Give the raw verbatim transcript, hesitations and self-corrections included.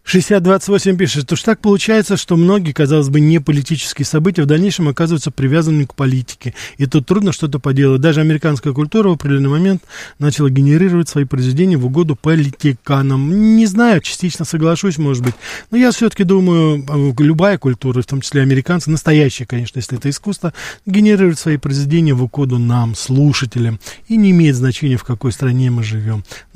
шестьдесят двадцать восемь пишет, уж так получается, что многие, казалось бы, не политические события в дальнейшем оказываются привязанными к политике. И тут трудно что-то поделать. Даже американская культура в определенный момент начала генерировать свои произведения в угоду политиканам. Не знаю, частично соглашусь, может быть. Но я все-таки думаю, любая культура, в том числе американцы, настоящая, конечно, если это искусство, генерирует свои произведения в угоду нам, слушателям. И не имеет значения, в какой стране мы живем.